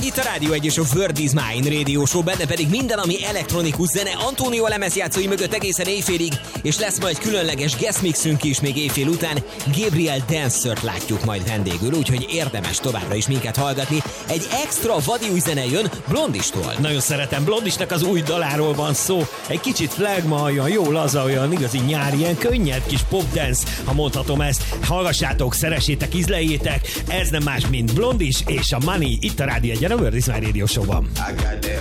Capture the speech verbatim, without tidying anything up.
Itt a Rádió egy és a World is Mine Radio Show, benne pedig minden, ami elektronikus zene, Antonio lemezjátszói mögött egészen éjfélig, és lesz majd különleges guest mixünk is még éjfél után. Gabriel Dancert látjuk majd vendégül, úgyhogy érdemes továbbra is minket hallgatni. Egy extra vadi új zene jön Blondistól. Nagyon szeretem, Blondisnak az új daláról van szó. Egy kicsit flagma, olyan jó laza, olyan igazi nyári, ilyen könnyed kis popdance, ha mondhatom ezt. Hallgassátok, szeressétek, ízleljétek. Ez nem más, mint Blondis és a Money itt a Rádió egyen, a World is Mine Radio Show-ban.